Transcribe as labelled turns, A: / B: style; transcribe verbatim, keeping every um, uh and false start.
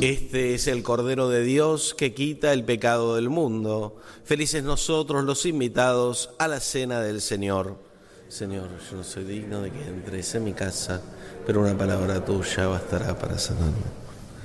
A: Este es el Cordero de Dios que quita el pecado del mundo. Felices nosotros los invitados a la cena del Señor. Señor, yo no soy digno de que entres en mi casa, pero una palabra tuya bastará para sanarme.